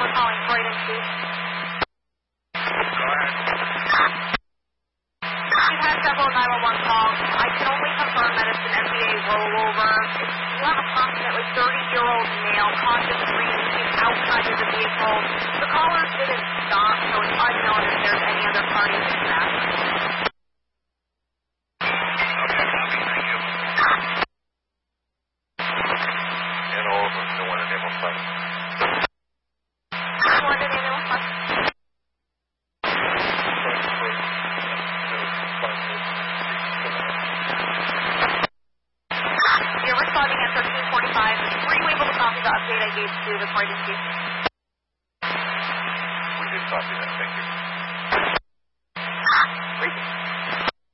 for calling Croydon Chief. Go ahead. We've had several 911 calls. I can only confirm that it's an MBA rollover. You have approximately 30-year-old male conscious breathing outside of the vehicle. The caller didn't stop, so it's unknown if there's any other parties in that. Okay, copy. Thank you. And all of them, the one in Amazon. London ambulance bus. You're responding at 1345. Were you able to copy the update I gave to the Croydon Chief?